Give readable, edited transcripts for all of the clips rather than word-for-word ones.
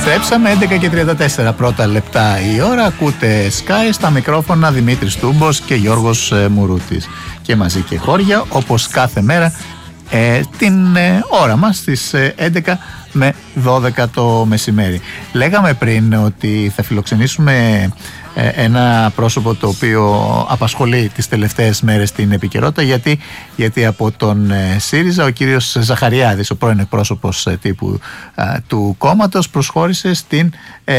Επιστρέψαμε 11:34 πρώτα λεπτά η ώρα. Ακούτε Sky, στα μικρόφωνα Δημήτρης Τούμπος και Γιώργος Μουρούτης. Και μαζί και χώρια, όπως κάθε μέρα, την ώρα μας στις 11 με 12 το μεσημέρι. Λέγαμε πριν ότι θα φιλοξενήσουμε ένα πρόσωπο το οποίο απασχολεί τις τελευταίες μέρες την επικαιρότητα, γιατί από τον ΣΥΡΙΖΑ ο κύριος Ζαχαριάδης, ο πρώην εκπρόσωπος τύπου του κόμματος, προσχώρησε στην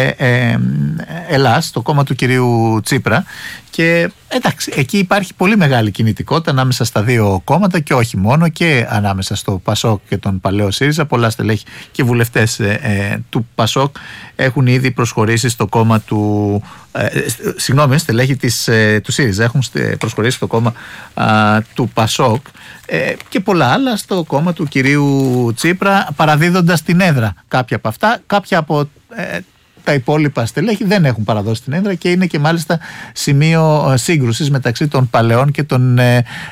ΕΛΑΣ, το κόμμα του κυρίου Τσίπρα, και εντάξει, εκεί υπάρχει πολύ μεγάλη κινητικότητα ανάμεσα στα δύο κόμματα και όχι μόνο, και ανάμεσα στο ΠΑΣΟΚ και τον παλαιό ΣΥΡΙΖΑ. Πολλά στελέχη και βουλευτές του ΠΑΣΟΚ έχουν ήδη προσχωρήσει στο κόμμα του στελέχη του ΣΥΡΙΖΑ έχουν προσχωρήσει στο κόμμα του ΠΑΣΟΚ, και πολλά άλλα στο κόμμα του κυρίου Τσίπρα, παραδίδοντας την έδρα κάποια από αυτά. Κάποια από τα υπόλοιπα στελέχη δεν έχουν παραδώσει την έδρα και είναι και μάλιστα σημείο σύγκρουσης μεταξύ των παλαιών και των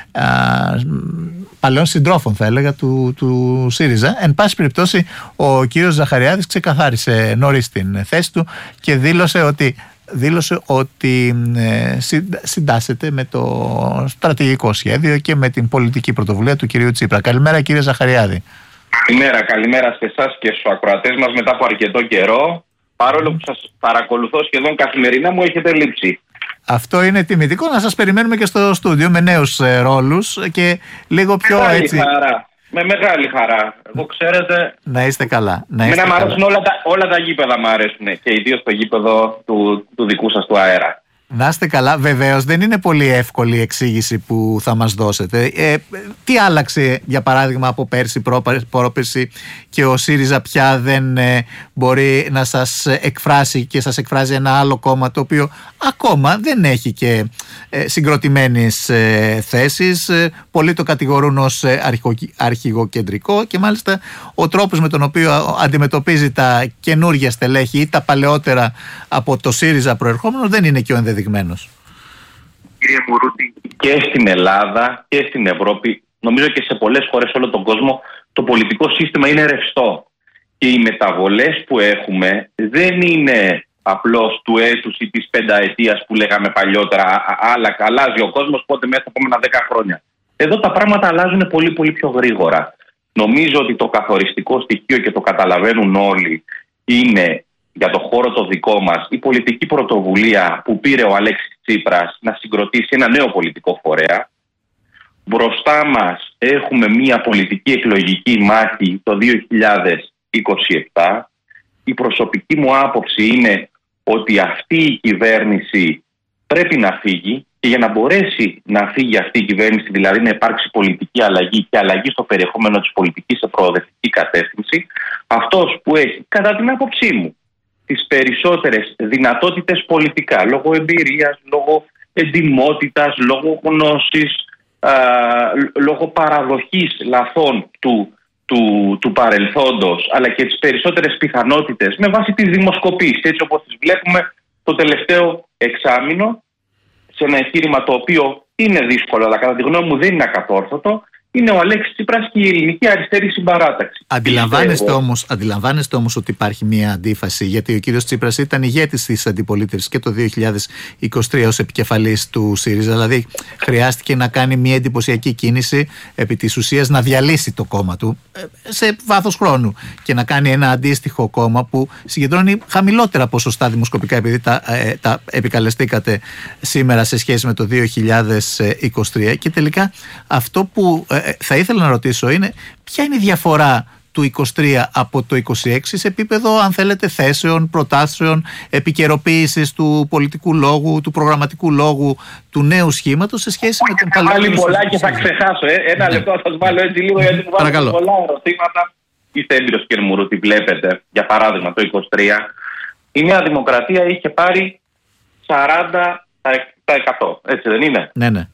παλαιών συντρόφων, θα έλεγα, του ΣΥΡΙΖΑ. Εν πάση περιπτώσει, ο κύριος Ζαχαριάδης ξεκαθάρισε νωρίς την θέση του και δήλωσε ότι συντάσσεται με το στρατηγικό σχέδιο και με την πολιτική πρωτοβουλία του κυρίου Τσίπρα. Καλημέρα, κύριε Ζαχαριάδη. Καλημέρα σε εσάς και στους ακροατές μας μετά από αρκετό καιρό. Παρόλο που σας παρακολουθώ σχεδόν καθημερινά, μου έχετε λείψει. Αυτό είναι τιμητικό, να σας περιμένουμε και στο στούντιο με νέους ρόλους και λίγο πιο μεγάλη έτσι. Χαρά. Με μεγάλη χαρά. Εγώ, ξέρετε. Να είστε καλά. Εμένα μου αρέσουν όλα τα γήπεδα, μου αρέσουν, και ιδίως το γήπεδο του δικού σας του αέρα. Να είστε καλά. Βεβαίως δεν είναι πολύ εύκολη η εξήγηση που θα μας δώσετε. Τι άλλαξε, για παράδειγμα, από πέρσι, πρόπερσι, και ο ΣΥΡΙΖΑ πια δεν μπορεί να σας εκφράσει και σας εκφράζει ένα άλλο κόμμα το οποίο ακόμα δεν έχει και συγκροτημένες θέσεις. Πολλοί το κατηγορούν ως αρχηγοκεντρικό, και μάλιστα ο τρόπος με τον οποίο αντιμετωπίζει τα καινούργια στελέχη ή τα παλαιότερα από το ΣΥΡΙΖΑ προερχόμενο δεν είναι και ο ενδεδειγμένος. Κύριε Μουρούτη, και στην Ελλάδα και στην Ευρώπη, νομίζω και σε πολλές χώρες όλο τον κόσμο, το πολιτικό σύστημα είναι ρευστό. Και οι μεταβολές που έχουμε δεν είναι απλώς του έτους ή της πενταετίας που λέγαμε παλιότερα. Αλλάζει ο κόσμος, πότε μέσα στα επόμενα 10 χρόνια. Εδώ τα πράγματα αλλάζουν πολύ πολύ πιο γρήγορα. Νομίζω ότι το καθοριστικό στοιχείο, και το καταλαβαίνουν όλοι, είναι για το χώρο το δικό μας η πολιτική πρωτοβουλία που πήρε ο Αλέξης Τσίπρας να συγκροτήσει ένα νέο πολιτικό φορέα. Μπροστά μας έχουμε μια πολιτική εκλογική μάχη το 2027. Η προσωπική μου άποψη είναι ότι αυτή η κυβέρνηση πρέπει να φύγει, και για να μπορέσει να φύγει αυτή η κυβέρνηση, δηλαδή να υπάρξει πολιτική αλλαγή και αλλαγή στο περιεχόμενο της πολιτικής σε προοδευτική κατεύθυνση, αυτός που έχει, κατά την άποψή μου, τις περισσότερες δυνατότητες πολιτικά, λόγω εμπειρίας, λόγω εντιμότητας, λόγω γνώσης, λόγω παραδοχής λαθών του παρελθόντος, αλλά και τις περισσότερες πιθανότητες με βάση τις δημοσκοπήσεις, έτσι όπως τις βλέπουμε το τελευταίο εξάμηνο, σε ένα εγχείρημα το οποίο είναι δύσκολο, αλλά κατά τη γνώμη μου δεν είναι ακατόρθωτο, είναι ο Αλέξης Τσίπρας και η ελληνική αριστερή συμπαράταξη. Αντιλαμβάνεστε όμως ότι υπάρχει μια αντίφαση, γιατί ο κύριος Τσίπρας ήταν ηγέτης της αντιπολίτευσης και το 2023 ως επικεφαλής του ΣΥΡΙΖΑ. Δηλαδή χρειάστηκε να κάνει μια εντυπωσιακή κίνηση, επί της ουσίας να διαλύσει το κόμμα του σε βάθος χρόνου και να κάνει ένα αντίστοιχο κόμμα που συγκεντρώνει χαμηλότερα ποσοστά δημοσκοπικά, επειδή τα επικαλεστήκατε σήμερα σε σχέση με το 2023. Και τελικά αυτό που θα ήθελα να ρωτήσω είναι ποια είναι η διαφορά του 23 από το 26 σε επίπεδο, αν θέλετε, θέσεων, προτάσεων, επικαιροποίησης του πολιτικού λόγου, του προγραμματικού λόγου, του νέου σχήματος σε σχέση με τον παλαιό. Θα βάλει πολλά και θα ξεχάσω. Ένα λεπτό θα σας βάλω έτσι λίγο, γιατί μου βάλω πολλά ερωτήματα. Είστε έμπειρος, κύριε Μουρούτη, βλέπετε, για παράδειγμα το 23 η Νέα Δημοκρατία είχε πάρει 40%, έτσι δεν είναι? Ναι.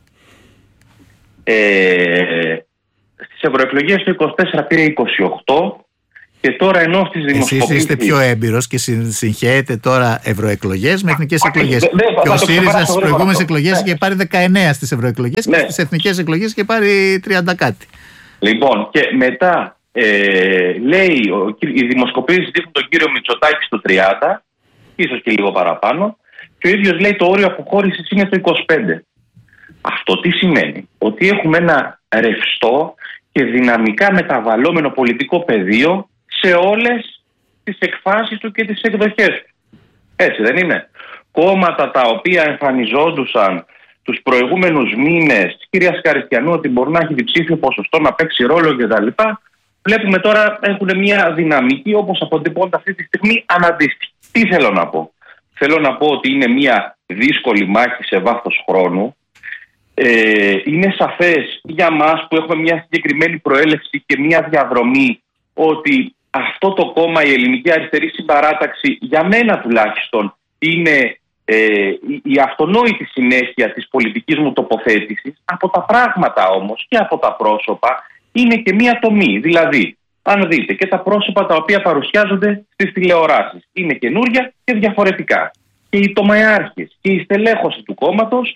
Στις ευρωεκλογές του 24 πήρε 28, και τώρα ενώ στις δημοσκοπήσεις... Εσείς είστε πιο έμπειρος και συγχαίρετε τώρα ευρωεκλογές με εθνικές εκλογές. Και ο ΣΥΡΙΖΑ στις προηγούμενες εκλογές είχε πάρει 19 στις ευρωεκλογές, και στις εθνικές εκλογές είχε πάρει 30 κάτι. Λοιπόν, και μετά λέει, οι δημοσκοπήσεις δείχνουν τον κύριο Μητσοτάκη στο 30%, ίσως και λίγο παραπάνω, και ο ίδιος λέει το όριο αποχώρησης είναι το 25%. Αυτό τι σημαίνει? Ότι έχουμε ένα ρευστό και δυναμικά μεταβαλλόμενο πολιτικό πεδίο σε όλες τις εκφάσεις του και τις εκδοχές του. Έτσι δεν είναι? Κόμματα τα οποία εμφανιζόντουσαν τους προηγούμενους μήνες της κυρίας Καριστιανού ότι μπορεί να έχει διψήφιο ποσοστό, να παίξει ρόλο κτλ., βλέπουμε τώρα έχουν μια δυναμική, όπως αποτυπώνται αυτή τη στιγμή, αναντίστοιχη. Τι θέλω να πω? Θέλω να πω ότι είναι μια δύσκολη μάχη σε βάθος χρόνου. Είναι σαφές για μας που έχουμε μια συγκεκριμένη προέλευση και μια διαδρομή ότι αυτό το κόμμα, η Ελληνική Αριστερή Συμπαράταξη, για μένα τουλάχιστον, είναι η αυτονόητη συνέχεια της πολιτικής μου τοποθέτησης. Από τα πράγματα όμως και από τα πρόσωπα είναι και μία τομή. Δηλαδή, αν δείτε και τα πρόσωπα τα οποία παρουσιάζονται στις τηλεοράσεις, είναι καινούρια και διαφορετικά. Και οι τομεάρχες και η στελέχωση του κόμματος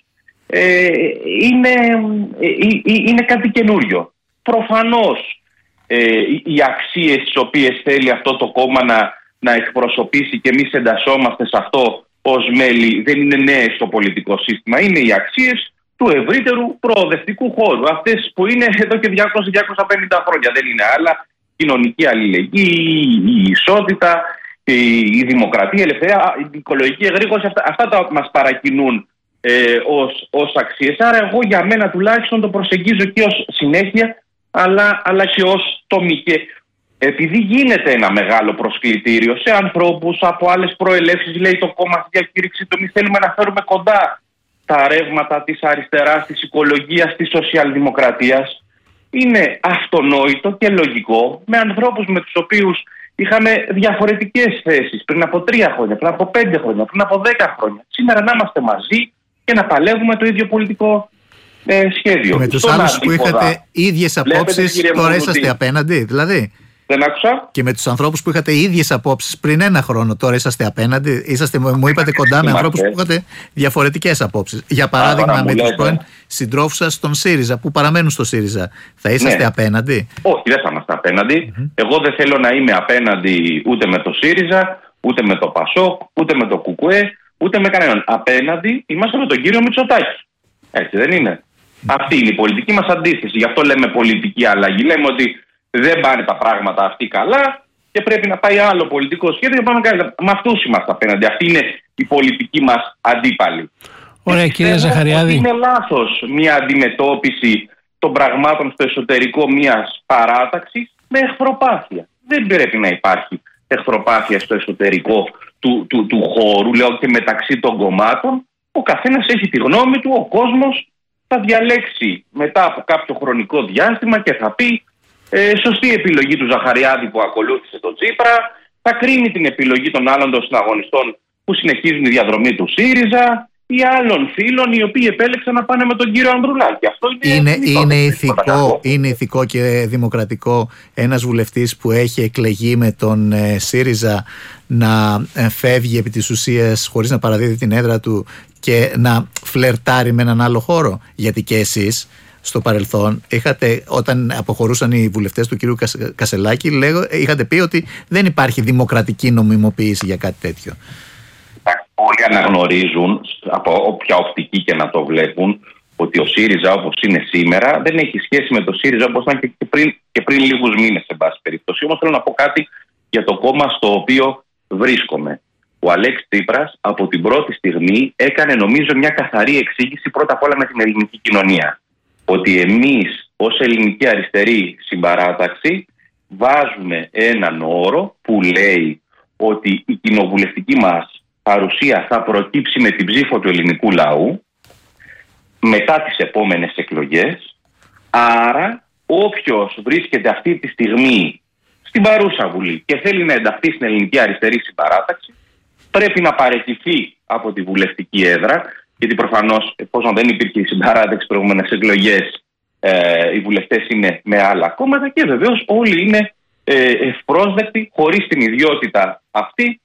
είναι κάτι καινούριο. Προφανώς οι αξίες τις οποίες θέλει αυτό το κόμμα να εκπροσωπήσει και εμείς εντασσόμαστε σε αυτό ως μέλη δεν είναι νέες στο πολιτικό σύστημα. Είναι οι αξίες του ευρύτερου προοδευτικού χώρου. Αυτές που είναι εδώ και 200-250 χρόνια. Δεν είναι άλλα. Κοινωνική αλληλεγγύη, η ισότητα, η δημοκρατία, η ελευθερία, η οικολογική εγρήγορση. Αυτά μας παρακινούν ως αξίες. Άρα εγώ για μένα τουλάχιστον το προσεγγίζω και ως συνέχεια αλλά και ως τομή. Και επειδή γίνεται ένα μεγάλο προσκλητήριο σε ανθρώπους από άλλες προελεύσεις, λέει το κόμμα στη διακήρυξη του, εμείς θέλουμε να φέρουμε κοντά τα ρεύματα της αριστεράς, της οικολογίας, της σοσιαλδημοκρατίας. Είναι αυτονόητο και λογικό με ανθρώπους με τους οποίους είχαμε διαφορετικές θέσεις πριν από 3 χρόνια, πριν από 5 χρόνια, πριν από 10 χρόνια. Σήμερα να είμαστε μαζί και να παλεύουμε το ίδιο πολιτικό σχέδιο. Και με τους άλλους που είχατε ίδιες απόψεις, τώρα είσαστε απέναντι, δηλαδή? Δεν άκουσα. Και με τους ανθρώπους που είχατε ίδιες απόψεις πριν 1 χρόνο, τώρα είσαστε απέναντι? Μου είπατε κοντά με ανθρώπους που είχατε διαφορετικές απόψεις. Για παράδειγμα, με τους πρώην συντρόφους σας στον ΣΥΡΙΖΑ, που παραμένουν στο ΣΥΡΙΖΑ, θα είσαστε απέναντι? Όχι, δεν θα είμαστε απέναντι. Εγώ δεν θέλω να είμαι απέναντι ούτε με το ΣΥΡΙΖΑ, ούτε με το ΠΑΣΟΚ, ούτε με το ΚΚΕ, ούτε με κανέναν. Απέναντι είμαστε με τον κύριο Μητσοτάκη. Έτσι δεν είναι? Αυτή είναι η πολιτική μας αντίθεση. Γι' αυτό λέμε πολιτική αλλαγή. Λέμε ότι δεν πάνε τα πράγματα αυτή καλά και πρέπει να πάει άλλο πολιτικό σχέδιο. Με αυτούς είμαστε απέναντι. Αυτή είναι η πολιτική μας αντίπαλη. Ωραία, κύριε Ζαχαριάδη. Είναι λάθος μια αντιμετώπιση των πραγμάτων στο εσωτερικό μιας παράταξης με εχθροπάθεια. Δεν πρέπει να υπάρχει εχθροπάθεια στο εσωτερικό του χώρου, λέω, και μεταξύ των κομμάτων. Ο καθένας έχει τη γνώμη του, ο κόσμος θα διαλέξει μετά από κάποιο χρονικό διάστημα και θα πει σωστή επιλογή του Ζαχαριάδη που ακολούθησε τον Τσίπρα, θα κρίνει την επιλογή των άλλων των συναγωνιστών που συνεχίζουν τη διαδρομή του ΣΥΡΙΖΑ ή άλλων φίλων οι οποίοι επέλεξαν να πάνε με τον κύριο Ανδρουλάκη. Αυτό είναι ηθικό και δημοκρατικό ένας βουλευτής που έχει εκλεγεί με τον ΣΥΡΙΖΑ να φεύγει επί της ουσίας χωρίς να παραδίδει την έδρα του και να φλερτάρει με έναν άλλο χώρο? Γιατί και εσείς στο παρελθόν όταν αποχωρούσαν οι βουλευτές του κυρίου Κασελάκη, είχατε πει ότι δεν υπάρχει δημοκρατική νομιμοποίηση για κάτι τέτοιο. Όλοι αναγνωρίζουν, από όποια οπτική και να το βλέπουν, ότι ο ΣΥΡΙΖΑ όπως είναι σήμερα δεν έχει σχέση με το ΣΥΡΙΖΑ όπως ήταν και πριν λίγους μήνες, σε πάση περιπτώσει. Όμως θέλω να πω κάτι για το κόμμα στο οποίο βρίσκομαι. Ο Αλέξης Τσίπρας από την πρώτη στιγμή έκανε, νομίζω, μια καθαρή εξήγηση πρώτα απ' όλα με την ελληνική κοινωνία. Ότι εμείς ως Ελληνική Αριστερή Συμπαράταξη βάζουμε έναν όρο που λέει ότι η κοινοβουλευτική μας παρουσία θα προκύψει με την ψήφο του ελληνικού λαού μετά τις επόμενες εκλογές. Άρα όποιος βρίσκεται αυτή τη στιγμή στην παρούσα Βουλή και θέλει να ενταχθεί στην Ελληνική Αριστερή Συμπαράταξη πρέπει να παραιτηθεί από τη βουλευτική έδρα, γιατί προφανώς εφόσον δεν υπήρχε η συμπαράταξη προηγούμενες εκλογές, οι βουλευτές είναι με άλλα κόμματα και βεβαίως όλοι είναι ευπρόσδεκτοι χωρίς την ιδιότητα αυτή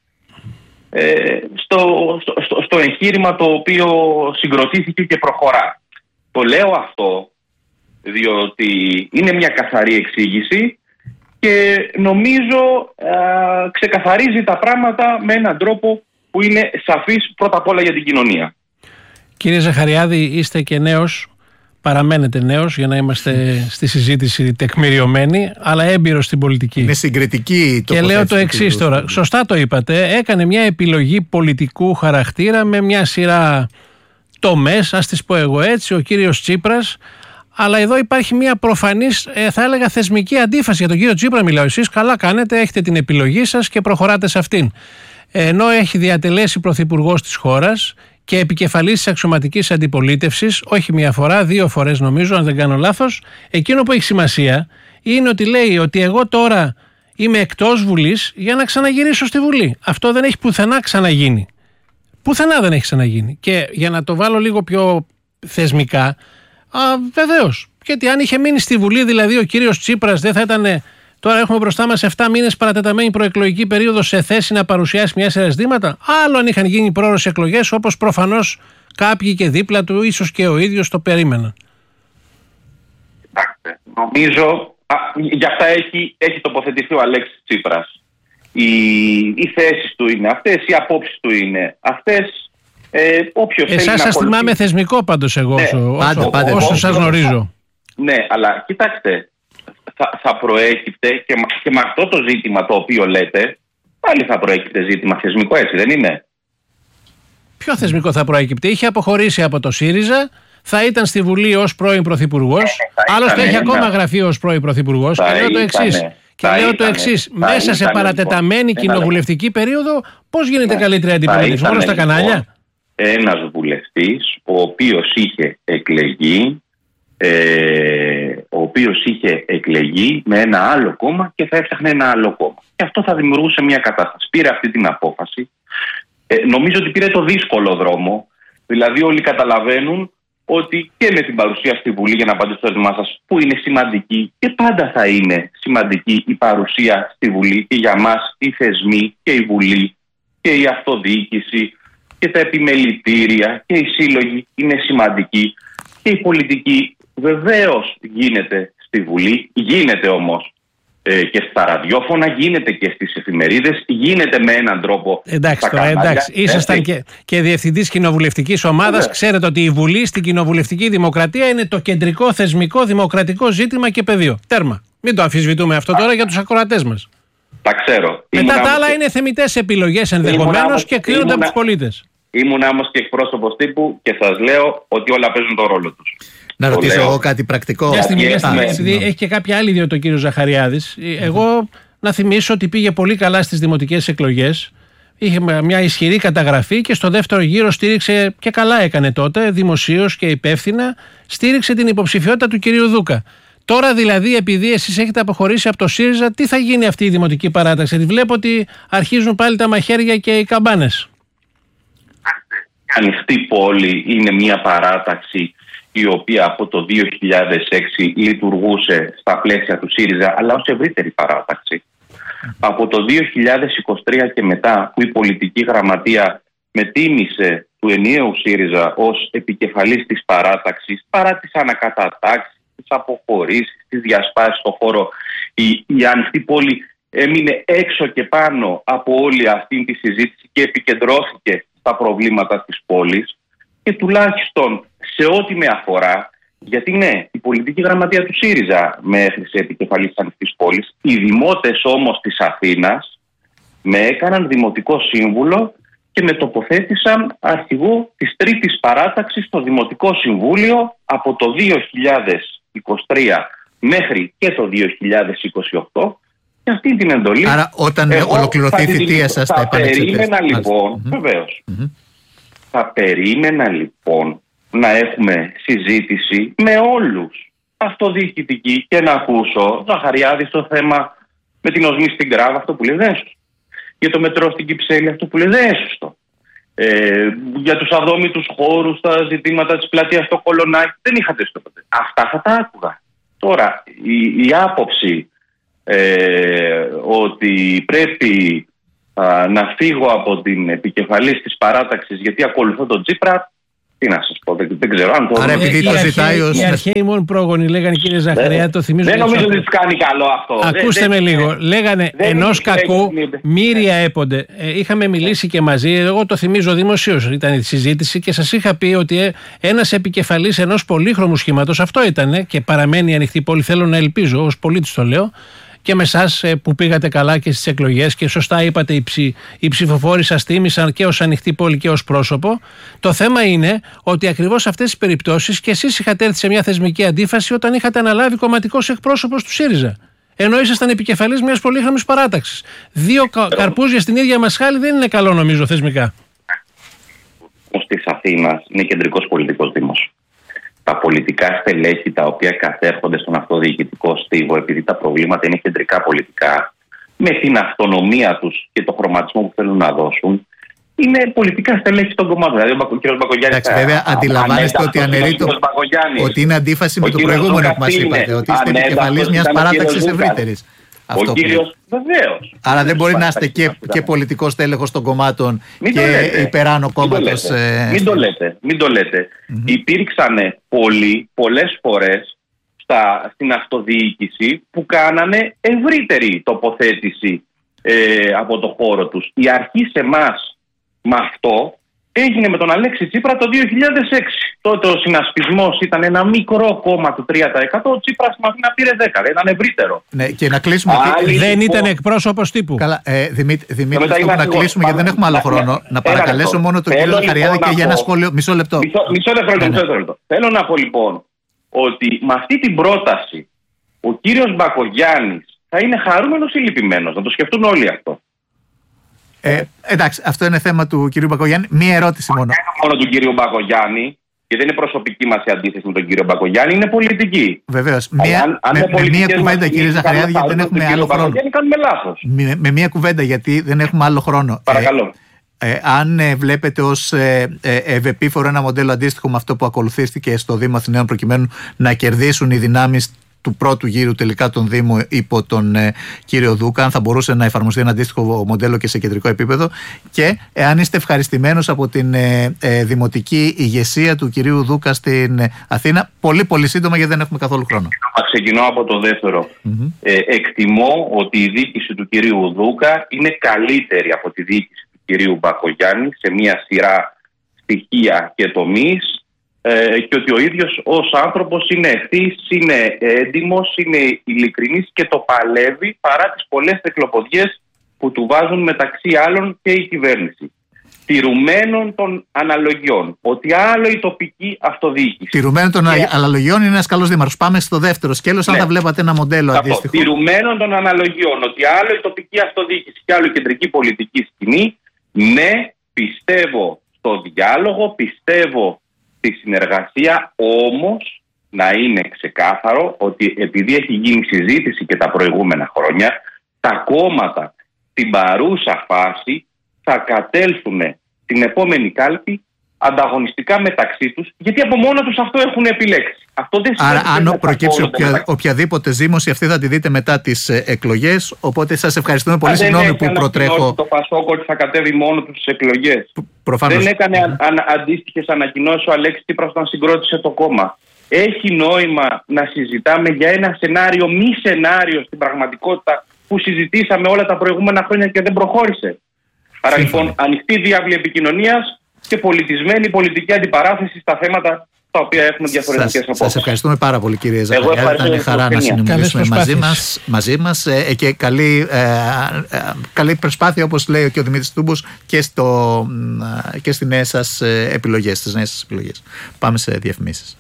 στο εγχείρημα το οποίο συγκροτήθηκε και προχωρά. Το λέω αυτό διότι είναι μια καθαρή εξήγηση και νομίζω ξεκαθαρίζει τα πράγματα με έναν τρόπο που είναι σαφής πρώτα απ' όλα για την κοινωνία. Κύριε Ζαχαριάδη, είστε και νέος, παραμένετε νέος για να είμαστε στη συζήτηση τεκμηριωμένοι, αλλά έμπειρος στην πολιτική. Είναι συγκριτική το. Και λέω το εξής τώρα, σωστά το είπατε, έκανε μια επιλογή πολιτικού χαρακτήρα με μια σειρά τομές, ας τις πω εγώ έτσι, ο κύριος Τσίπρας. Αλλά εδώ υπάρχει μια προφανής, θα έλεγα, θεσμική αντίφαση. Για τον κύριο Τσίπρα μιλάω. Εσείς καλά κάνετε, έχετε την επιλογή σας και προχωράτε σε αυτήν. Ενώ έχει διατελέσει πρωθυπουργός της χώρας και επικεφαλής της αξιωματικής αντιπολίτευσης, όχι μία φορά, 2 φορές νομίζω, αν δεν κάνω λάθος, εκείνο που έχει σημασία είναι ότι λέει ότι εγώ τώρα είμαι εκτός Βουλής για να ξαναγυρίσω στη Βουλή. Αυτό δεν έχει πουθενά ξαναγίνει. Πουθενά δεν έχει ξαναγίνει. Και για να το βάλω λίγο πιο θεσμικά, βεβαίως. Γιατί αν είχε μείνει στη Βουλή, δηλαδή ο κύριος Τσίπρας δεν θα ήταν. Τώρα έχουμε μπροστά μας 7 μήνες παρατεταμένη προεκλογική περίοδο σε θέση να παρουσιάσει μια σειρά ζητήματα. Άλλο αν είχαν γίνει πρόορες εκλογές, όπως προφανώς κάποιοι και δίπλα του, ίσως και ο ίδιος το περίμεναν. Κοιτάξτε, νομίζω γι' αυτά έχει τοποθετηθεί ο Αλέξης Τσίπρας. Οι θέσεις του είναι αυτές, οι απόψεις του είναι αυτές. Εσάς σας θυμάμαι θεσμικό πάντως εγώ, όσο σας γνωρίζω. Ναι, αλλά κοιτάξτε, θα προέκυπτε και με αυτό το ζήτημα το οποίο λέτε, πάλι θα προέκυπτε ζήτημα θεσμικό, έτσι δεν είναι? Ποιο θεσμικό θα προέκυπτε? Είχε αποχωρήσει από το ΣΥΡΙΖΑ, θα ήταν στη Βουλή ως πρώην πρωθυπουργός, άλλωστε έχει ακόμα γραφείο ως πρώην πρωθυπουργός. Και λέω το εξής, μέσα σε παρατεταμένη κοινοβουλευτική περίοδο, πώς γίνεται καλύτερη αντιπολίτευση? Μόνο στα κανάλια. Ένας βουλευτής ο οποίος είχε εκλεγεί με ένα άλλο κόμμα και θα έφτιαχνε ένα άλλο κόμμα. Και αυτό θα δημιουργούσε μια κατάσταση. Πήρε αυτή την απόφαση. Νομίζω ότι πήρε το δύσκολο δρόμο. Δηλαδή όλοι καταλαβαίνουν ότι και με την παρουσία στη Βουλή, για να απαντήσω στο έτοιμά σας, που είναι σημαντική και πάντα θα είναι σημαντική η παρουσία στη Βουλή, και για μας οι θεσμοί και η Βουλή και η αυτοδιοίκηση και τα επιμελητήρια και οι σύλλογοι είναι σημαντικοί, και η πολιτική βεβαίως γίνεται στη Βουλή, γίνεται όμως και στα ραδιόφωνα, γίνεται και στις εφημερίδες, γίνεται με έναν τρόπο. Εντάξει, ήσασταν και διευθυντής κοινοβουλευτικής ομάδας. Ξέρετε ότι η Βουλή στην κοινοβουλευτική δημοκρατία είναι το κεντρικό θεσμικό δημοκρατικό ζήτημα και πεδίο. Τέρμα. Μην το αμφισβητούμε αυτό τώρα για τους ακροατές μας. Τα ξέρω. Μετά τα άλλα είναι θεμιτές επιλογές ενδεχομένως και κρίνονται από τους πολίτες. Ήμουν όμως και εκπρόσωπος τύπου και σας λέω ότι όλα παίζουν τον ρόλο τους. Να ρωτήσω εγώ κάτι πρακτικό. Μια στιγμή, επειδή έχει και κάποια άλλη ιδιότητα ο κύριος Ζαχαριάδης. Εγώ να θυμίσω ότι πήγε πολύ καλά στις δημοτικές εκλογές. Είχε μια ισχυρή καταγραφή και στο δεύτερο γύρο στήριξε, και καλά έκανε τότε, δημοσίως και υπεύθυνα, στήριξε την υποψηφιότητα του κυρίου Δούκα. Τώρα δηλαδή, επειδή εσείς έχετε αποχωρήσει από το ΣΥΡΙΖΑ, τι θα γίνει αυτή η δημοτική παράταξη? Γιατί βλέπω ότι αρχίζουν πάλι τα μαχαίρια και οι καμπάνες. Ανοιχτή πόλη είναι μια παράταξη η οποία από το 2006 λειτουργούσε στα πλαίσια του ΣΥΡΙΖΑ, αλλά ως ευρύτερη παράταξη. Από το 2023 και μετά, που η πολιτική γραμματεία με τίμησε του ενιαίου ΣΥΡΙΖΑ ως επικεφαλής της παράταξης, παρά τις ανακατατάξεις, τις αποχωρήσεις, τις διασπάσεις στον χώρο, η ανοιχτή πόλη έμεινε έξω και πάνω από όλη αυτή τη συζήτηση και επικεντρώθηκε στα προβλήματα της πόλης, και τουλάχιστον σε ό,τι με αφορά, γιατί ναι, η πολιτική γραμματεία του ΣΥΡΙΖΑ με έθεσε επικεφαλής της ανοιχτής πόλης, οι δημότες όμως της Αθήνας με έκαναν δημοτικό σύμβουλο και με τοποθέτησαν αρχηγό της τρίτης παράταξης στο Δημοτικό Συμβούλιο από το 2023 μέχρι και το 2028. Και αυτή την εντολή. Άρα, όταν ολοκληρωθεί η θητεία σας, θα περίμενα λοιπόν, βεβαίως. Θα περίμενα λοιπόν να έχουμε συζήτηση με όλους αυτοδιοικητική και να ακούσω Ζαχαριάδη στο θέμα με την οσμή στην Κράβα, αυτό που λέει δεν είναι σωστό. Για το μετρό στην Κυψέλη, αυτό που λέει δεν είναι σωστό. Για τους αδόμητους χώρους, τα ζητήματα της πλατείας στο Κολονάκι, δεν είχατε στο ποτέ. Αυτά θα τα άκουγα. Τώρα, η άποψη ότι πρέπει να φύγω από την επικεφαλής της παράταξης γιατί ακολουθώ τον Τσίπρα, Τι να σας πω, δεν ξέρω αν το... Άρα επειδή το ζητάει οι αρχαίοι μόνο πρόγονοι λέγανε, κύριε Ζαχαριά, το θυμίζω. Δεν νομίζω ότι τους κάνει καλό αυτό. Ακούστε με λίγο. Λέγανε ενός κακού μύρια έπονται. Είχαμε μιλήσει και μαζί, εγώ το θυμίζω δημοσίως, ήταν η συζήτηση και σας είχα πει ότι ένας επικεφαλής ενός πολύχρωμου σχήματος, αυτό ήταν και παραμένει ανοιχτή πόλη, θέλω να ελπίζω, ως πολίτης το λέω, και με εσάς που πήγατε καλά και στις εκλογές και σωστά είπατε οι ψηφοφόροι σας τίμησαν και ως ανοιχτή πόλη και ως πρόσωπο. Το θέμα είναι ότι ακριβώς σε αυτές τις περιπτώσεις και εσείς είχατε έρθει σε μια θεσμική αντίφαση όταν είχατε αναλάβει κομματικός εκπρόσωπος του ΣΥΡΙΖΑ. Ενώ ήσασταν επικεφαλής μιας πολύχρωμης παράταξης. Δύο καρπούζια στην ίδια μασχάλη δεν είναι καλό, νομίζω, θεσμικά. Της Αθήνας είναι κεντρικός πολιτικός δήμος. Τα πολιτικά στελέχη τα οποία κατέρχονται στον αυτοδιοικητικό στίβο, επειδή τα προβλήματα είναι κεντρικά πολιτικά, με την αυτονομία τους και το χρωματισμό που θέλουν να δώσουν, είναι πολιτικά στελέχη των κομμάτων. Δηλαδή, ο κ. Μπακογιάννης. Εντάξει, βέβαια, αντιλαμβάνεστε ότι ότι είναι αντίφαση με το προηγούμενο που μας είπατε, ότι είστε επικεφαλής μιας παράταξης ευρύτερης. Ο κύριος, βεβαίως. Άρα δεν μπορεί να είστε και πολιτικός τέλεχος των κομμάτων και υπεράνω κόμματος. Μην το λέτε. Υπήρξαν πολλές φορές στην αυτοδιοίκηση που κάνανε ευρύτερη τοποθέτηση από το χώρο τους. Η αρχή σε εμάς με αυτό έγινε με τον Αλέξη Τσίπρα το 2006. Τότε ο συνασπισμός ήταν ένα μικρό κόμμα του 3%, ο Τσίπρας στην Αθήνα πήρε 10%, ήταν ευρύτερο. Ναι, και να κλείσουμε. Δεν ήταν εκπρόσωπος τύπου. Καλά, Δημήτρη, να κλείσουμε γιατί δεν έχουμε άλλο χρόνο. Να παρακαλέσω μόνο τον κύριο Ζαχαριάδη και για ένα σχόλιο. Μισό λεπτό. Μισό λεπτό. Θέλω να πω λοιπόν ότι με αυτή την πρόταση ο κύριος Μπακογιάννης θα είναι χαρούμενος ή λυπημένος. Να το σκεφτούν όλοι αυτό. Εντάξει, αυτό είναι θέμα του κυρίου Μπακογιάννη. Μία ερώτηση μόνο. Δεν είναι μόνο του κυρίου Μπακογιάννη, και δεν είναι προσωπική μας η αντίθεση με τον κύριο Μπακογιάννη, είναι πολιτική. Βεβαίως. Με μία κουβέντα, κύριε Ζαχαριάδη, γιατί δεν έχουμε άλλο χρόνο. Κάνουμε λάθος. Με μία κουβέντα, γιατί δεν έχουμε άλλο χρόνο. Παρακαλώ. Αν βλέπετε ως ευεπίφορο ένα μοντέλο αντίστοιχο με αυτό που ακολουθήθηκε στο Δήμο Αθηναίων προκειμένου να κερδίσουν οι δυνάμεις του πρώτου γύρου τελικά τον Δήμο υπό τον κύριο Δούκα, αν θα μπορούσε να εφαρμοστεί ένα αντίστοιχο μοντέλο και σε κεντρικό επίπεδο, και αν είστε ευχαριστημένος από την δημοτική ηγεσία του κυρίου Δούκα στην Αθήνα, πολύ πολύ σύντομα γιατί δεν έχουμε καθόλου χρόνο. Ξεκινώ από το δεύτερο. Εκτιμώ ότι η διοίκηση του κυρίου Δούκα είναι καλύτερη από τη διοίκηση του κυρίου Μπακογιάννη σε μια σειρά στοιχεία και τομείς, και ότι ο ίδιος ως άνθρωπος είναι ευθύς, είναι έντιμος, είναι ειλικρινής και το παλεύει παρά τις πολλές τεκλοποδιές που του βάζουν μεταξύ άλλων και η κυβέρνηση. Τηρουμένων των αναλογιών. Ότι άλλο η τοπική αυτοδιοίκηση. Τηρουμένων των αναλογιών είναι ένας καλός δήμαρχος. Πάμε στο δεύτερο σκέλος, αν θα βλέπατε ένα μοντέλο αντίστοιχο. Τηρουμένων των αναλογιών. Ότι άλλο η τοπική αυτοδιοίκηση και άλλο η κεντρική πολιτική σκηνή. Ναι, πιστεύω στο διάλογο, πιστεύω στη συνεργασία, όμως να είναι ξεκάθαρο ότι επειδή έχει γίνει συζήτηση και τα προηγούμενα χρόνια, τα κόμματα στην παρούσα φάση θα κατέλθουν την επόμενη κάλπη ανταγωνιστικά μεταξύ τους, γιατί από μόνο τους αυτό έχουν επιλέξει. Αυτό δεν άρα αν προκύψει οποιαδήποτε ζήμωση, αυτή θα τη δείτε μετά τις εκλογές, οπότε σας ευχαριστούμε πολύ. Συγγνώμη που προτρέχω. Το Πασόκ ότι θα κατέβει μόνο του στις εκλογές. Προφανώς. Δεν έκανε αντίστοιχες ανακοινώσεις ο Αλέξης Τσίπρας όταν συγκρότησε το κόμμα. Έχει νόημα να συζητάμε για ένα σενάριο, μη σενάριο στην πραγματικότητα που συζητήσαμε όλα τα προηγούμενα χρόνια και δεν προχώρησε. Άρα λοιπόν ανοιχτή διάβλη επικοινωνίας και πολιτισμένη πολιτική αντιπαράθεση στα θέματα τα οποία έχουμε διαφορετικές απόψεις. Σας ευχαριστούμε πάρα πολύ, κύριε Ζαχαριάδη. Ήταν χαρά να συνομιλήσουμε μαζί μας και καλή προσπάθεια, όπως λέει και ο Δημήτρης Τούμπος, και στις νέες σας επιλογές. Πάμε σε διαφημίσεις.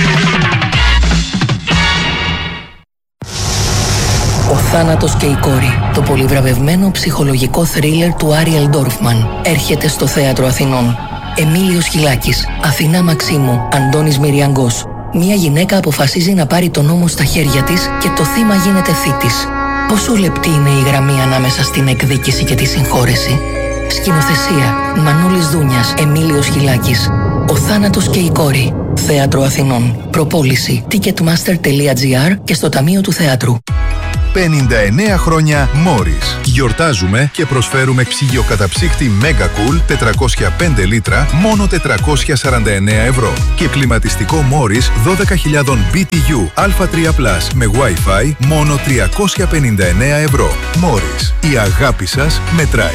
Ο θάνατος και η κόρη, το πολυβραβευμένο ψυχολογικό θρίλερ του Άριελ Ντόρφμαν, έρχεται στο Θέατρο Αθηνών. Εμίλιος Χιλάκης, Αθηνά Μαξίμου, Αντώνης Μυριαγκός. Μια γυναίκα αποφασίζει να πάρει τον νόμο στα χέρια της και το θύμα γίνεται θήτης. Πόσο λεπτή είναι η γραμμή ανάμεσα στην εκδίκηση και τη συγχώρεση. Σκηνοθεσία, Μανώλης Δούνιας, Εμίλιος Χιλάκης. Ο θάνατος και η κόρη. Θέατρο Αθηνών. Προπόληση Ticketmaster.gr και στο Ταμείο του Θεάτρου. 59 χρόνια Morris. Γιορτάζουμε και προσφέρουμε ψυγειοκαταψύκτη Mega Cool 405 λίτρα μόνο 449 ευρώ. Και κλιματιστικό Morris 12.000 BTU Α3+, με Wi-Fi μόνο 359 ευρώ. Morris. Η αγάπη σας μετράει.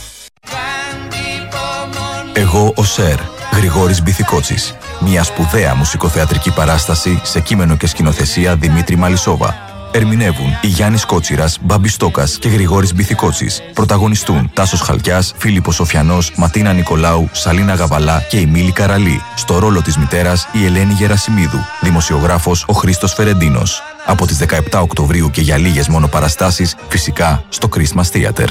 Εγώ ο Σερ, Γρηγόρης Μπιθικότσης. Μια σπουδαία μουσικοθεατρική παράσταση σε κείμενο και σκηνοθεσία Δημήτρη Μαλισσόβα. Ερμηνεύουν η Γιάννης Κότσιρας, Μπάμπης Στόκας και Γρηγόρης Μπιθικότσης. Πρωταγωνιστούν Τάσος Χαλκιάς, Φίλιππος Σοφιανός, Ματίνα Νικολάου, Σαλίνα Γαβαλά και η Μίλη Καραλή. Στο ρόλο της μητέρας η Ελένη Γερασιμίδου. Δημοσιογράφος ο Χρήστος Φερεντίνος. Από τις 17 Οκτωβρίου και για λίγες μόνο παραστάσεις, φυσικά στο Christmas Theater.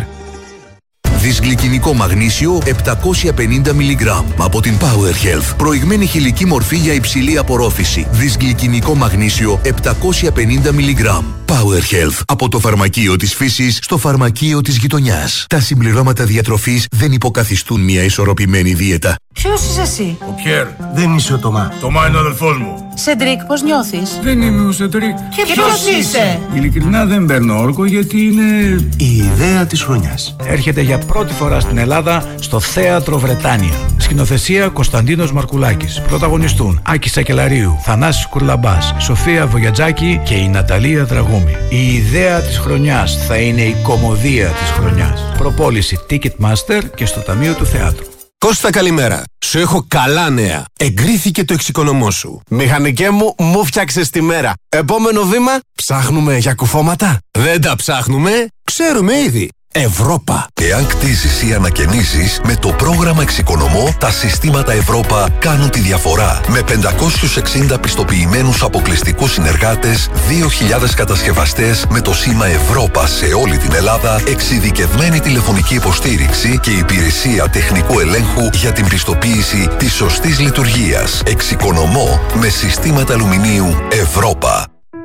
Δυσγλυκινικό μαγνήσιο 750 mg από την Power Health. Προηγμένη χηλική μορφή για υψηλή απορρόφηση. Δυσγλυκινικό μαγνήσιο 750 mg. Power Health. Από το φαρμακείο της φύσης στο φαρμακείο της γειτονιάς. Τα συμπληρώματα διατροφής δεν υποκαθιστούν μια ισορροπημένη δίαιτα. Ποιος είσαι εσύ? Ο Πιέρ. Δεν είσαι ο Τωμά. Τωμά είναι ο αδελφός μου. Σεντρίκ, πώς νιώθεις? Δεν είμαι ο Σεντρίκ. Και ποιος είσαι? Ειλικρινά δεν παίρνω όρκο γιατί είναι η ιδέα της χρονιάς. Έρχεται για πρώτη φορά στην Ελλάδα στο Θέατρο Βρετάνια. Σκηνοθεσία Κωνσταντίνος Μαρκουλάκης. Πρωταγωνιστούν Άκη Σακελαρίου, Θανάσης Κουρλαμπάς, Σοφία Βογιατζάκη και η Ναταλία Δραγούμη. Η ιδέα της χρονιάς θα είναι η κωμωδία της χρονιάς. Προπόληση Ticketmaster και στο Ταμείο του Θεάτρου. Κώστα, καλημέρα. Σου έχω καλά νέα. Εγκρίθηκε το εξοικονομώ σου. Μηχανικέ μου φτιάξες τη μέρα. Επόμενο βήμα, ψάχνουμε για κουφώματα. Δεν τα ψάχνουμε, ξέρουμε ήδη. Ευρώπα. Εάν κτίσεις ή ανακαινήσεις, με το πρόγραμμα Εξοικονομώ, τα συστήματα Ευρώπα κάνουν τη διαφορά. Με 560 πιστοποιημένους αποκλειστικούς συνεργάτες, 2.000 κατασκευαστές με το σήμα Ευρώπα σε όλη την Ελλάδα, εξειδικευμένη τηλεφωνική υποστήριξη και υπηρεσία τεχνικού ελέγχου για την πιστοποίηση της σωστής λειτουργίας. Εξοικονομώ με συστήματα αλουμινίου Ευρώπα.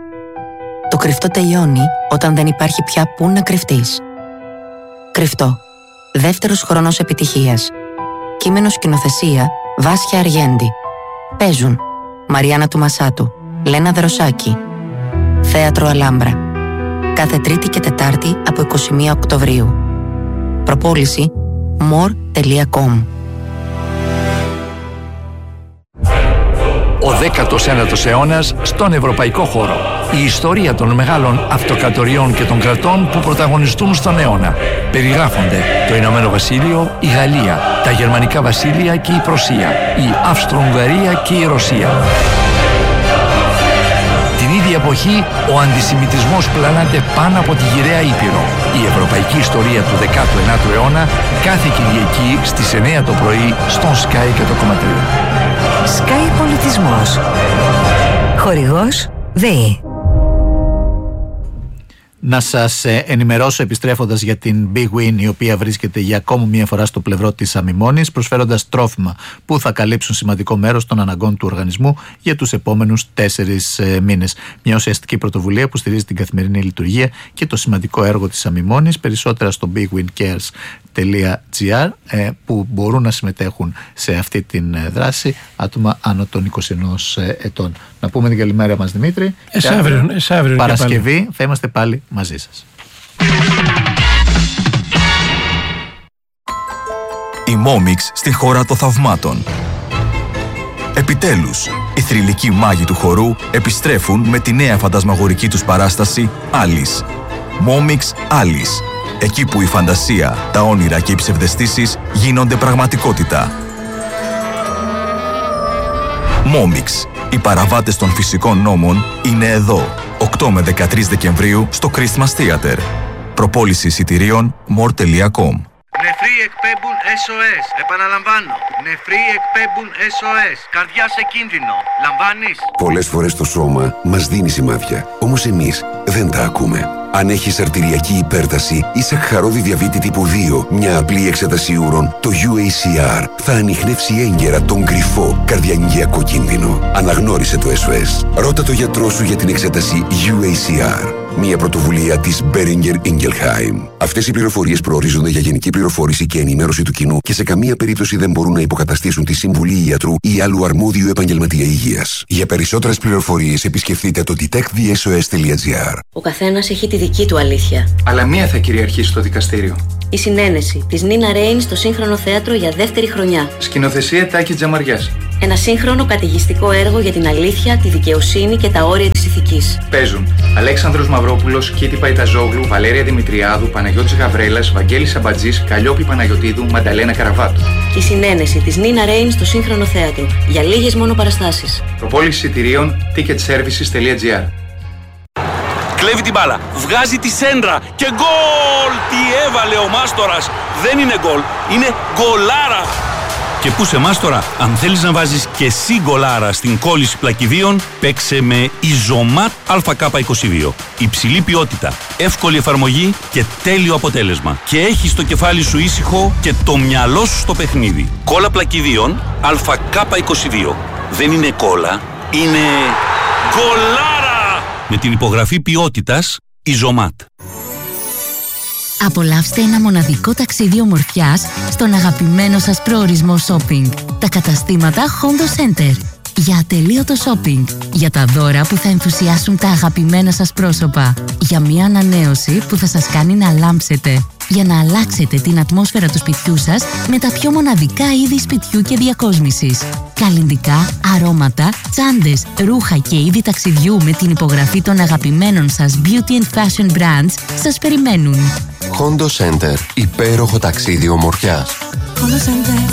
Το κρυφτό τελειώνει όταν δεν υπάρχει πια πού να κρυφτείς. Κρυφτό. Δεύτερος χρόνος επιτυχίας. Κείμενο σκηνοθεσία Βάσια Αργέντη. Παίζουν Μαριάννα Τουμασάτου, Λένα Δροσάκη. Θέατρο Αλάμπρα. Κάθε Τρίτη και Τετάρτη από 21 Οκτωβρίου. Προπόληση more.com. Ο 19ος αιώνας στον ευρωπαϊκό χώρο. Η ιστορία των μεγάλων αυτοκρατοριών και των κρατών που πρωταγωνιστούν στον αιώνα. Περιγράφονται το Ηνωμένο Βασίλειο, η Γαλλία, τα Γερμανικά Βασίλεια και η Πρωσία, η Αυστρο-Ουγγαρία και η Ρωσία. Την ίδια εποχή, ο αντισημιτισμός πλανάται πάνω από τη γυραιά Ήπειρο. Η ευρωπαϊκή ιστορία του 19ου αιώνα κάθε Κυριακή στις 9 το πρωί στον Sky και το Κομματρίο. Sky Πολιτισμός. Χορηγός ΔΕΗ. Να σας ενημερώσω επιστρέφοντας για την Big Win, η οποία βρίσκεται για ακόμη μία φορά στο πλευρό της αμιμώνης, προσφέροντας τρόφιμα που θα καλύψουν σημαντικό μέρος των αναγκών του οργανισμού για τους επόμενους 4 μήνες. Μια ουσιαστική πρωτοβουλία που στηρίζει την καθημερινή λειτουργία και το σημαντικό έργο της αμιμώνης. Περισσότερα στο bigwincares.gr, που μπορούν να συμμετέχουν σε αυτή την δράση άτομα άνω των 21 ετών. Να πούμε την καλημέρα μας, Δημήτρη. Αύριο Παρασκευή θα είμαστε πάλι μαζί σας. Η Momix στη χώρα των θαυμάτων. Επιτέλους, οι θρυλικοί μάγοι του χορού επιστρέφουν με τη νέα φαντασμαγορική τους παράσταση Alice. Momix Alice. Εκεί που η φαντασία, τα όνειρα και οι ψευδαισθήσεις γίνονται πραγματικότητα. Momix. Οι παραβάτες των φυσικών νόμων είναι εδώ. 8 με 13 Δεκεμβρίου στο Christmas Theater. Προπόληση εισιτηρίων more.com. Νεφροί εκπέμπουν SOS. Επαναλαμβάνω. Νεφροί εκπέμπουν SOS. Καρδιά σε κίνδυνο. Λαμβάνεις? Πολλές φορές το σώμα μας δίνει σημάδια. Όμως εμείς δεν τα ακούμε. Αν έχεις αρτηριακή υπέρταση ή σαχαρώδη διαβήτη τύπου 2, μια απλή εξέταση ούρων, το UACR θα ανιχνεύσει έγκαιρα τον κρυφό καρδιαγγειακό κίνδυνο. Αναγνώρισε το SOS. Ρώτα το γιατρό σου για την εξέταση UACR. Μια πρωτοβουλία της Boehringer Ingelheim. Αυτές οι πληροφορίες προορίζονται για γενική πληροφόρηση και ενημέρωση του κοινού και σε καμία περίπτωση δεν μπορούν να υποκαταστήσουν τη συμβουλή ιατρού ή άλλου αρμόδιου επαγγελματία υγείας. Για περισσότερες πληροφορίες επισκεφτείτε το detectthesos.gr. Ο καθένας έχει τη δική του αλήθεια. Αλλά μία θα κυριαρχήσει στο δικαστήριο. Η συνένεση της Νίνα Ρέιν στο Σύγχρονο Θέατρο για δεύτερη χρονιά. Σκηνοθεσία Τάκη Τζαμαριάς. Ένα σύγχρονο καταιγιστικό έργο για την αλήθεια, τη δικαιοσύνη και τα όρια της ηθικής. Παίζουν Αλέξανδρος Μαυρόπουλος, Κίτη Παϊταζόγλου, Βαλέρια Δημητριάδου, Παναγιώτης Γαβρέλας, Βαγγέλης Σαμπατζής, Καλλιόπη Παναγιωτίδου, Μανταλένα Καραβάτου. Η συνένεση της Νίνα Ρέιν στο Σύγχρονο Θέατρο για λίγες μόνο παραστάσεις. Προπόληση εισιτηρίων ticketservices.gr. Κλέβει την μπάλα, βγάζει τη σέντρα και γκολ! Τι έβαλε ο Μάστορας! Δεν είναι γκολ, είναι γκολάρα! Και πού σε Μάστορα, αν θέλεις να βάζεις και εσύ γκολάρα στην κόλληση πλακιδίων, παίξε με Ιζωμάτ ΑΚ22. Υψηλή ποιότητα, εύκολη εφαρμογή και τέλειο αποτέλεσμα. Και έχεις το κεφάλι σου ήσυχο και το μυαλό σου στο παιχνίδι. Κόλλα πλακιδίων ΑΚ22. Δεν είναι κόλλα, είναι γκολάρα! Με την υπογραφή ποιότητας Ιζωμάτ. Απολαύστε ένα μοναδικό ταξίδι ομορφιάς στον αγαπημένο σας προορισμό shopping. Τα καταστήματα Hondo Center. Για ατελείωτο shopping. Για τα δώρα που θα ενθουσιάσουν τα αγαπημένα σας πρόσωπα. Για μια ανανέωση που θα σας κάνει να λάμψετε. Για να αλλάξετε την ατμόσφαιρα του σπιτιού σας με τα πιο μοναδικά είδη σπιτιού και διακόσμησης. Καλλυντικά, αρώματα, τσάντες, ρούχα και είδη ταξιδιού με την υπογραφή των αγαπημένων σας beauty and fashion brands σας περιμένουν. Hondo Center. Υπέροχο ταξίδι ομορφιάς. Hondo Center.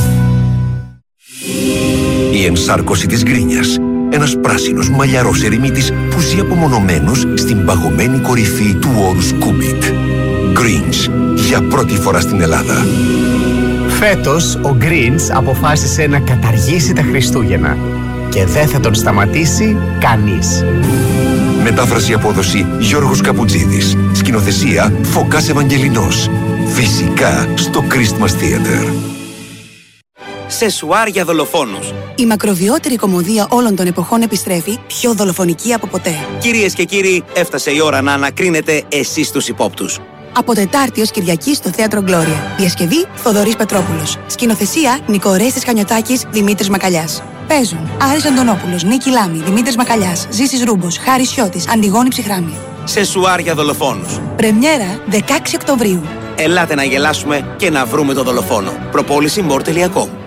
Η ενσάρκωση της γκρίνιας. Ένας πράσινος μαλλιαρός ερημίτης που ζει απομονωμένος στην παγωμένη κορυφή του όρους Κούμπιτ. Greens, για πρώτη φορά στην Ελλάδα. Φέτος ο Greens αποφάσισε να καταργήσει τα Χριστούγεννα και δεν θα τον σταματήσει κανείς. Μετάφραση απόδοση Γιώργος Καπουτζίδης. Σκηνοθεσία Φωκάς Ευαγγελινός. Φυσικά στο Christmas Theater. Σεσουάρ για δολοφόνους. Η μακροβιότερη κωμωδία όλων των εποχών επιστρέφει, πιο δολοφονική από ποτέ. Κυρίες και κύριοι, έφτασε η ώρα να ανακρίνετε εσείς τους υπόπτους. Από Τετάρτη ως Κυριακή στο Θέατρο Γκλώρια. Διασκευή Θοδωρής Πετρόπουλος. Σκηνοθεσία Νικορέστης Χανιωτάκης, Δημήτρης Μακαλιάς. Παίζουν Άρης Αντωνόπουλος, Νίκη Λάμη, Δημήτρης Μακαλιάς, Ζήσης Ρούμπος, Χάρης Σιώτης, Αντιγόνη Ψυχράμη. Σεσουάρ για δολοφόνους. Πρεμιέρα 16 Οκτωβρίου. Ελάτε να γελάσουμε και να βρούμε τον δολοφόνο. Προπόληση more.com.